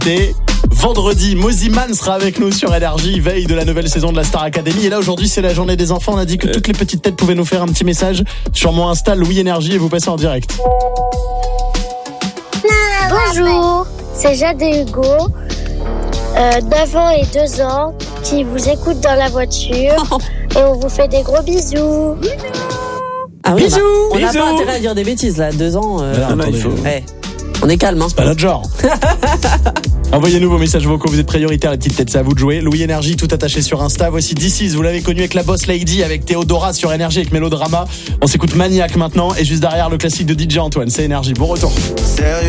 C'était vendredi. Moziman sera avec nous sur Énergie, veille de la nouvelle saison de la Star Academy. Et là, aujourd'hui, c'est la journée des enfants. On a dit que toutes les petites têtes pouvaient nous faire un petit message sur mon Insta Louis Énergie et vous passer en direct. Bonjour, c'est Jade et Hugo, 9 ans et 2 ans, qui vous écoutent dans la voiture. Et on vous fait des gros bisous. Ah oui, Bisous. on n'a Bisous. pas intérêt à dire des bêtises là, 2 ans. Attendez, Ouais. On est calme, hein. c'est pas notre genre. Envoyez-nous vos messages vocaux, vous êtes prioritaires, les petites têtes, c'est à vous de jouer. Louis Énergie, tout attaché sur Insta. Voici D6, vous l'avez connu avec la Boss Lady, avec Théodora sur Énergie, avec Mélodrama. On s'écoute Maniac maintenant, et juste derrière le classique de DJ Antoine, c'est Énergie. Bon retour. Sérieux